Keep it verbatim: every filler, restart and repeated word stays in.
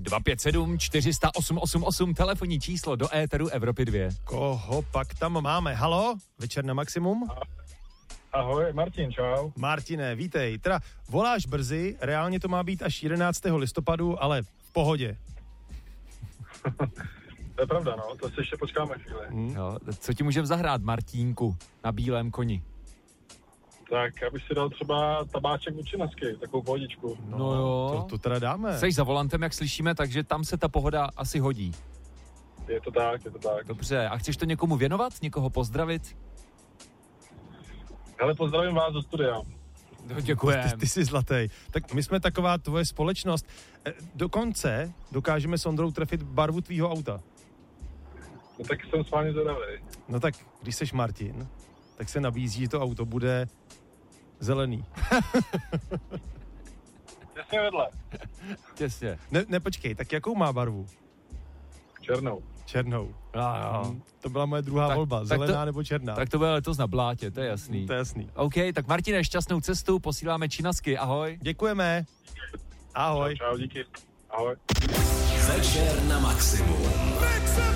dva pět sedm čtyři nula osm osm osm, telefonní číslo do éteru Evropy dva. Koho pak tam máme? Halo? Večer na Maximum? Ahoj, Martin, čau. Martine, vítej. Teda voláš brzy, reálně to má být až jedenáctého listopadu, ale v pohodě. To je pravda, no, to si ještě počkáme chvíli. Hmm. Jo, co ti můžeme zahrát, Martínku, na bílém koni? Tak, já bych si dal třeba tabáček od Činasky, takovou pohodičku. No, no jo. To, to teda dáme. Seš za volantem, jak slyšíme, takže tam se ta pohoda asi hodí. Je to tak, je to tak. Dobře, a chceš to někomu věnovat? Někoho pozdravit? Hele, pozdravím vás do studia. No, děkujem. Ty, ty jsi zlatý. Tak my jsme taková tvoje společnost. Dokonce dokážeme s Ondrou trefit barvu tvýho auta. No tak jsem s vámi zvědavý. No tak, když seš Martin, tak se nabízí, že to auto bude zelený. Těsně vedle. Těsně. Ne, ne, počkej, tak jakou má barvu? Černou. Černou. A jo. Hmm, to byla moje druhá Tak- volba, tak zelená to- nebo černá. Tak to bude letos na blátě, to je jasný. To je jasný. OK, tak Martine, šťastnou cestu, posíláme Činasky, ahoj. Děkujeme. Ahoj. Čau, čau, díky. Ahoj. Večer na Maximum.